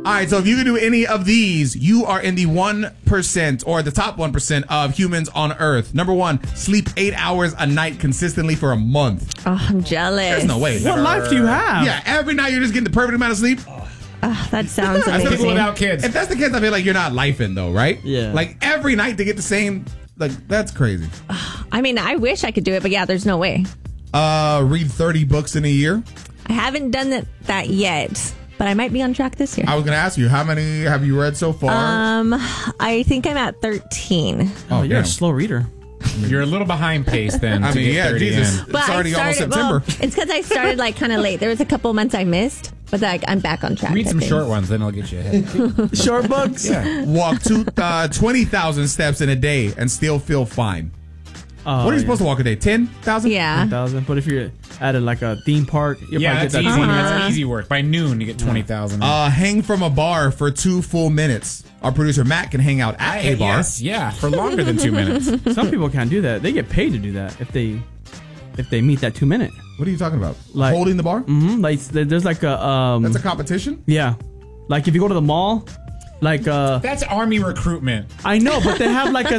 All right, so if you can do any of these, you are in the 1% or the top 1% of humans on Earth. Number 1, sleep 8 hours a night consistently for a month. Oh, I'm jealous. There's no way. What life do you have? Yeah, every night you're just getting the perfect amount of sleep. That sounds People amazing. without kids. If that's the case, I feel like you're not lifing though, right? Yeah. Like every night to get the same, like that's crazy. I mean, I wish I could do it, but yeah, there's no way. Read 30 books in a year. I haven't done that yet, but I might be on track this year. I was going to ask you, how many have you read so far? I think I'm at 13. Oh, you're damn. a slow reader. You're a little behind pace then. I to mean, get yeah, 30 Jesus. in. But It's already almost September. Well, it's because I started like kind of late. There was a couple months I missed, but like I'm back on track. Read I some think. short ones, then I'll get you ahead. Short books? Yeah. Walk 20,000 steps in a day and still feel fine. What are you supposed to walk a day? 10,000? Yeah. 1,000. But if you're at like a theme park, you'll Yeah, probably that's get easy. that 20. That's easy work. By noon, you get 20,000. Hang from a bar for 2 full minutes. Our producer Matt can hang out at a bar. Yes, yeah, for longer than 2 minutes. Some people can't do that. They get paid to do that if they meet that 2 minute. What are you talking about? Like- Holding the bar? Mm-hmm. Like there's like a That's a competition? yeah, like if you go to the mall, like That's army recruitment. I know, but they have like a